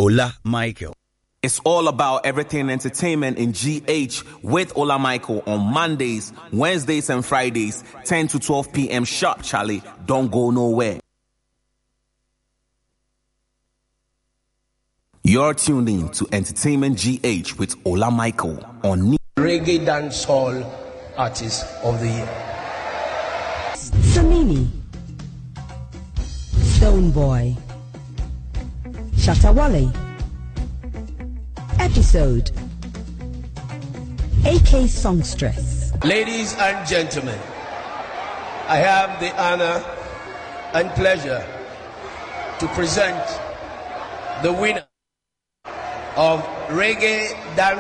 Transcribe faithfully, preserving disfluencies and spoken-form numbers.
Ola Michael. It's all about everything entertainment in G H with Ola Michael on Mondays, Wednesdays, and Fridays, ten to twelve p.m. sharp, Charlie. Don't go nowhere. You're tuned in to Entertainment G H with Ola Michael on Reggae Dancehall Artist of the Year. Samini, Stoneboy, Shatawale, Episode, A K Songstress. Ladies and gentlemen, I have the honor and pleasure to present the winner of Reggae Dance